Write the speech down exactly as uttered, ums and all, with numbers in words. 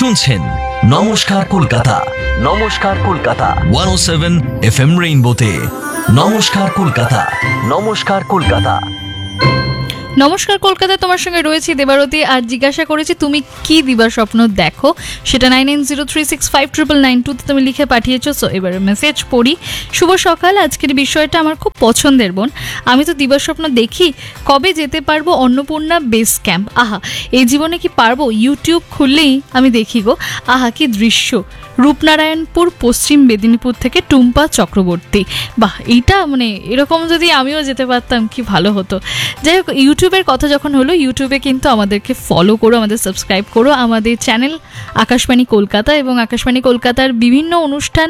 শুনছেন নমস্কার কলকাতা, নমস্কার কলকাতা একশো সাত এফ এম রেইনবোতে। নমস্কার কলকাতা, নমস্কার কলকাতা। নমস্কার কলকাতা, তোমার সঙ্গে রয়েছি দেবারতী। আর জিজ্ঞাসা করেছি তুমি কি দিবার স্বপ্ন দেখো, সেটা nine nine zero three six five triple nine টুতে তুমি লিখে পাঠিয়েছো। সো এবারে মেসেজ পড়ি। শুভ সকাল, আজকের বিষয়টা আমার খুব পছন্দের বোন। আমি তো দিবার স্বপ্ন দেখি কবে যেতে পারবো অন্নপূর্ণা বেস ক্যাম্প। আহা, এই জীবনে কি পারবো? ইউটিউব খুললেই আমি দেখি গো, আহা কি দৃশ্য। রূপনারায়ণপুর, পশ্চিম মেদিনীপুর থেকে টুম্পা চক্রবর্তী। বাহ, এইটা মানে এরকম যদি আমিও যেতে পারতাম কি ভালো হতো। যাই হোক, ইউটিউবের কথা যখন হলো, ইউটিউবে কিন্তু আমাদেরকে ফলো করো, আমাদের সাবস্ক্রাইব করো, আমাদের চ্যানেল আকাশবাণী কলকাতা, এবং আকাশবাণী কলকাতার বিভিন্ন অনুষ্ঠান